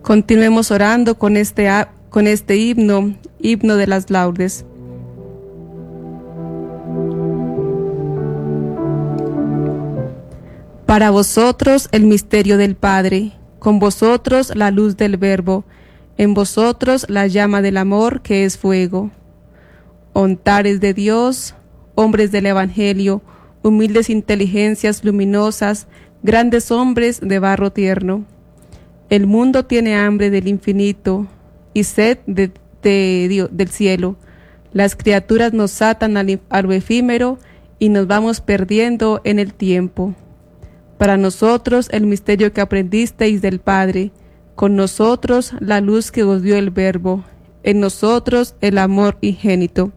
Continuemos orando con este himno de las laudes. Para vosotros el misterio del Padre, con vosotros la luz del Verbo, en vosotros la llama del amor que es fuego. Ontares de Dios, hombres del Evangelio, humildes inteligencias luminosas, grandes hombres de barro tierno. El mundo tiene hambre del infinito y sed del cielo. Las criaturas nos atan a lo efímero y nos vamos perdiendo en el tiempo. Para nosotros el misterio que aprendisteis del Padre, con nosotros la luz que os dio el Verbo, en nosotros el amor ingénito.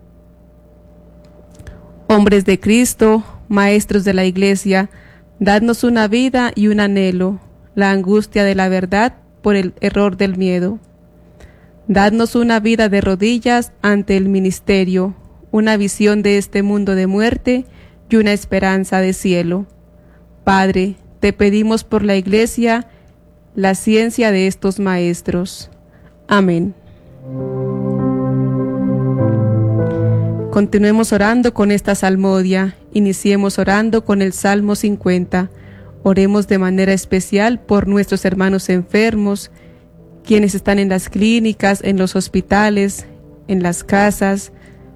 Hombres de Cristo, maestros de la Iglesia, dadnos una vida y un anhelo, la angustia de la verdad por el error del miedo. Dadnos una vida de rodillas ante el ministerio, una visión de este mundo de muerte y una esperanza de cielo. Padre, te pedimos por la Iglesia la ciencia de estos maestros. Amén. Continuemos orando con esta salmodia. Iniciemos orando con el Salmo 50. Oremos de manera especial por nuestros hermanos enfermos, quienes están en las clínicas, en los hospitales, en las casas,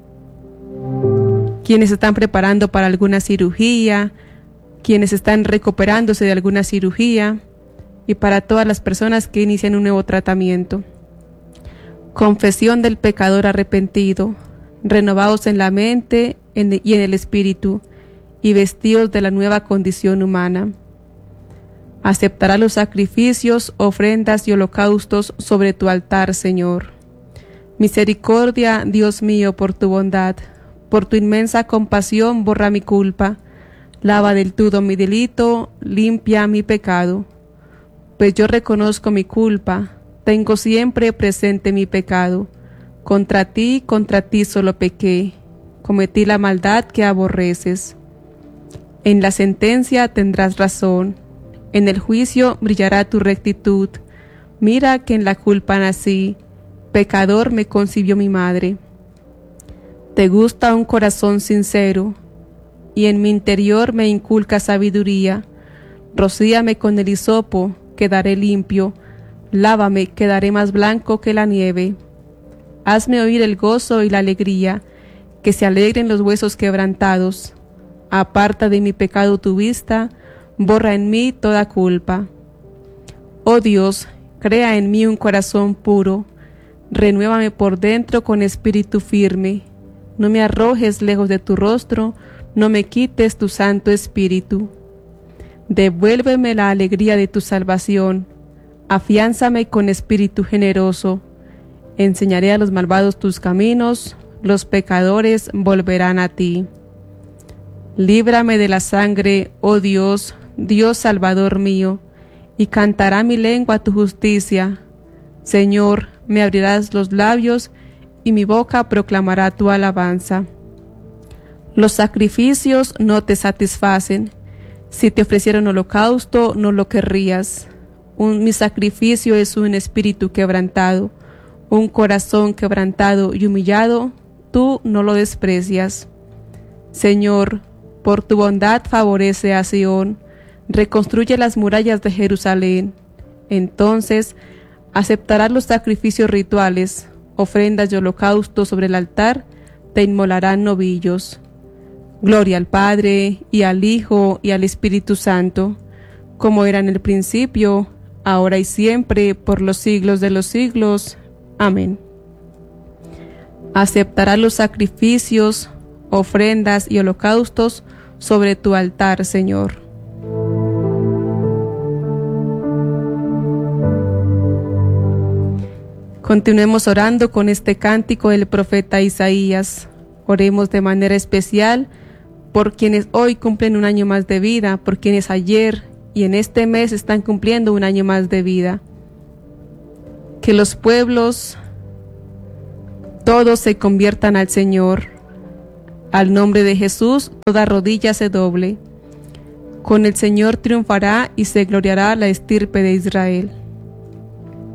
quienes están preparando para alguna cirugía, quienes están recuperándose de alguna cirugía y para todas las personas que inician un nuevo tratamiento. Confesión del pecador arrepentido, renovados en la mente y en el espíritu y vestidos de la nueva condición humana. Aceptará los sacrificios, ofrendas y holocaustos sobre tu altar, Señor. Misericordia, Dios mío, por tu bondad, por tu inmensa compasión, borra mi culpa. Lava del todo mi delito, limpia mi pecado. Pues yo reconozco mi culpa, tengo siempre presente mi pecado. Contra ti solo pequé, cometí la maldad que aborreces. En la sentencia tendrás razón, en el juicio brillará tu rectitud. Mira que en la culpa nací, pecador me concibió mi madre. Te gusta un corazón sincero, y en mi interior me inculca sabiduría. Rocíame con el hisopo, quedaré limpio. Lávame, quedaré más blanco que la nieve. Hazme oír el gozo y la alegría, que se alegren los huesos quebrantados. Aparta de mi pecado tu vista, borra en mí toda culpa. Oh Dios, crea en mí un corazón puro. Renuévame por dentro con espíritu firme. No me arrojes lejos de tu rostro, no me quites tu santo espíritu. Devuélveme la alegría de tu salvación, afiánzame con espíritu generoso. Enseñaré a los malvados tus caminos, los pecadores volverán a ti. Líbrame de la sangre, oh Dios, Dios Salvador mío, y cantará mi lengua tu justicia. Señor, me abrirás los labios, y mi boca proclamará tu alabanza. Los sacrificios no te satisfacen. Si te ofrecieron holocausto, no lo querrías. Mi sacrificio es un espíritu quebrantado, un corazón quebrantado y humillado, tú no lo desprecias. Señor, por tu bondad favorece a Sión, reconstruye las murallas de Jerusalén. Entonces aceptarás los sacrificios rituales, ofrendas y holocaustos sobre el altar, te inmolarán novillos. Gloria al Padre, y al Hijo, y al Espíritu Santo, como era en el principio, ahora y siempre, por los siglos de los siglos. Amén. Aceptará los sacrificios, ofrendas y holocaustos sobre tu altar, Señor. Continuemos orando con este cántico del profeta Isaías. Oremos de manera especial por quienes hoy cumplen un año más de vida, por quienes ayer y en este mes están cumpliendo un año más de vida. Que los pueblos todos se conviertan al Señor. Al nombre de Jesús toda rodilla se doble. Con el Señor triunfará y se gloriará la estirpe de Israel.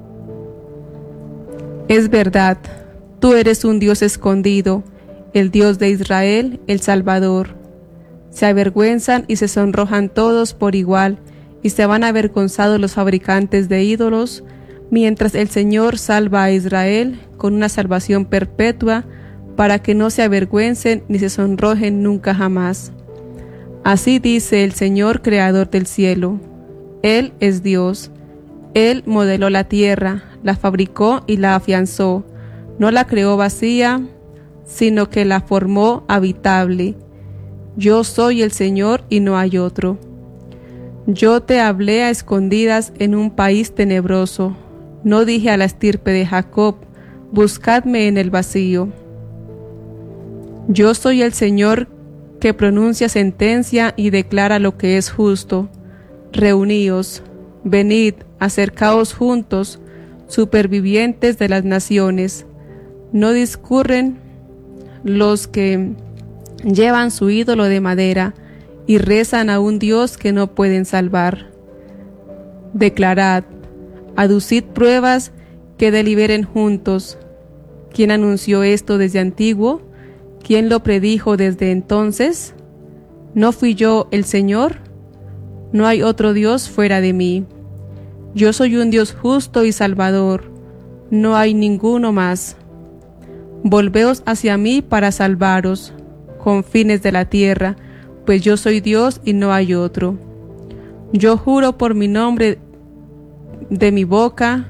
Es verdad, tú eres un Dios escondido, el Dios de Israel, el Salvador. Se avergüenzan y se sonrojan todos por igual, y se van avergonzados los fabricantes de ídolos, mientras el Señor salva a Israel con una salvación perpetua, para que no se avergüencen ni se sonrojen nunca jamás. Así dice el Señor, creador del cielo. Él es Dios. Él modeló la tierra, la fabricó y la afianzó. No la creó vacía, sino que la formó habitable. Yo soy el Señor y no hay otro. Yo te hablé a escondidas en un país tenebroso. No dije a la estirpe de Jacob, buscadme en el vacío. Yo soy el Señor que pronuncia sentencia y declara lo que es justo. Reuníos, venid, acercaos juntos, supervivientes de las naciones. No discurren los que llevan su ídolo de madera y rezan a un Dios que no pueden salvar. Declarad, aducid pruebas que deliberen juntos. ¿Quién anunció esto desde antiguo? ¿Quién lo predijo desde entonces? ¿No fui yo el Señor? No hay otro Dios fuera de mí. Yo soy un Dios justo y salvador. No hay ninguno más. Volveos hacia mí para salvaros, confines de la tierra, pues yo soy Dios y no hay otro. Yo juro por mi nombre, de mi boca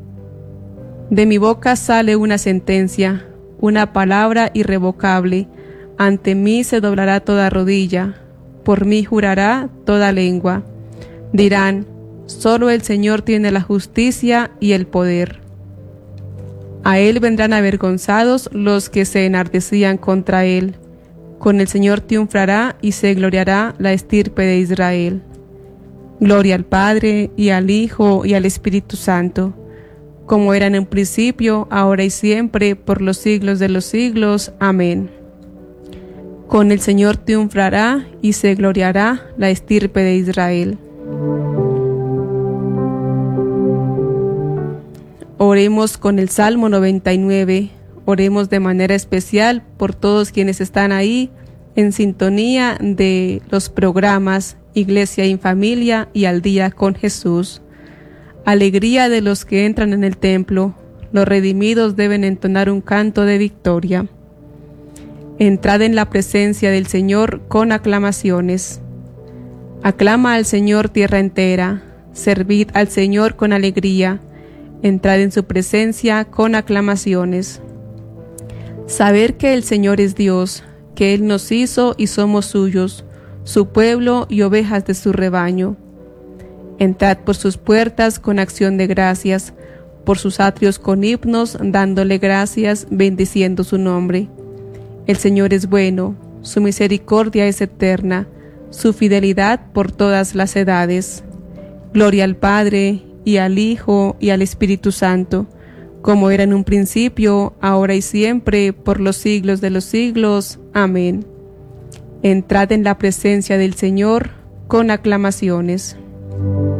sale una sentencia, una palabra irrevocable. Ante mí se doblará toda rodilla, por mí jurará toda lengua. Dirán, solo el Señor tiene la justicia y el poder. A él vendrán avergonzados los que se enardecían contra él. Con el Señor triunfará y se gloriará la estirpe de Israel. Gloria al Padre, y al Hijo, y al Espíritu Santo, como era en un principio, ahora y siempre, por los siglos de los siglos. Amén. Con el Señor triunfará y se gloriará la estirpe de Israel. Oremos con el Salmo 99. Oremos de manera especial por todos quienes están ahí en sintonía de los programas Iglesia en Familia y Al Día con Jesús. Alegría de los que entran en el templo. Los redimidos deben entonar un canto de victoria. Entrad en la presencia del Señor con aclamaciones. Aclama al Señor tierra entera. Servid al Señor con alegría. Entrad en su presencia con aclamaciones. Saber que el Señor es Dios, que Él nos hizo y somos suyos, su pueblo y ovejas de su rebaño. Entrad por sus puertas con acción de gracias, por sus atrios con himnos, dándole gracias, bendiciendo su nombre. El Señor es bueno, su misericordia es eterna, su fidelidad por todas las edades. Gloria al Padre, y al Hijo, y al Espíritu Santo, como era en un principio, ahora y siempre, por los siglos de los siglos. Amén. Entrad en la presencia del Señor con aclamaciones.